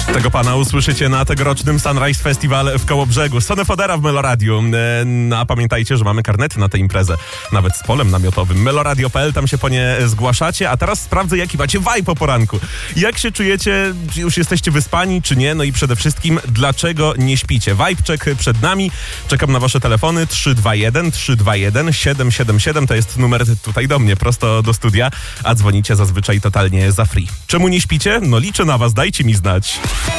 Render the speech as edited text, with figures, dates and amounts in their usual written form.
Tego pana usłyszycie na tegorocznym Sunrise Festival w Kołobrzegu. Sonę Fodera w Meloradiu. A pamiętajcie, że mamy karnety na tę imprezę. Nawet z polem namiotowym. Meloradio.pl, tam się po nie zgłaszacie. A teraz sprawdzę, jaki macie vibe po poranku. Jak się czujecie? Czy już jesteście wyspani, czy nie? No i przede wszystkim, dlaczego nie śpicie? Vibe check przed nami. Czekam na wasze telefony. 321 777 to jest numer tutaj do mnie, prosto do studia. A dzwonicie zazwyczaj totalnie za free. Czemu nie śpicie? No liczę na was, dajcie mi znać.